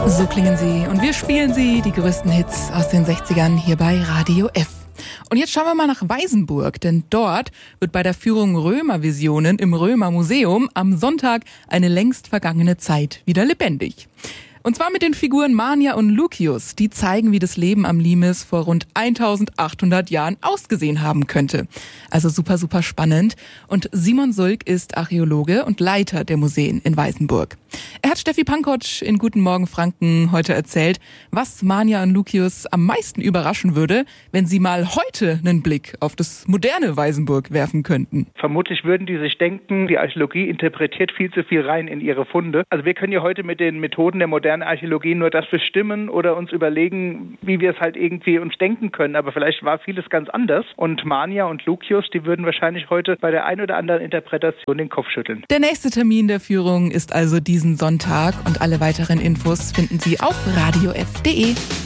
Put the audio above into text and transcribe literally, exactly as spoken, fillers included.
So klingen sie und wir spielen sie, die größten Hits aus den sechzigern hier bei Radio F. Und jetzt schauen wir mal nach Weißenburg, denn dort wird bei der Führung Römervisionen im Römermuseum am Sonntag eine längst vergangene Zeit wieder lebendig. Und zwar mit den Figuren Mania und Lucius, die zeigen, wie das Leben am Limes vor rund eintausendachthundert Jahren ausgesehen haben könnte. Also super, super spannend. Und Simon Sulk ist Archäologe und Leiter der Museen in Weißenburg. Er hat Steffi Pankotsch in Guten Morgen Franken heute erzählt, was Mania und Lucius am meisten überraschen würde, wenn sie mal heute einen Blick auf das moderne Weißenburg werfen könnten. Vermutlich würden die sich denken, die Archäologie interpretiert viel zu viel rein in ihre Funde. Also wir können ja heute mit den Methoden der modernen Archäologie nur das bestimmen oder uns überlegen, wie wir es halt irgendwie uns denken können. Aber vielleicht war vieles ganz anders. Und Mania und Lucius, die würden wahrscheinlich heute bei der einen oder anderen Interpretation den Kopf schütteln. Der nächste Termin der Führung ist also diesen Sonntag und alle weiteren Infos finden Sie auf radiof punkt de.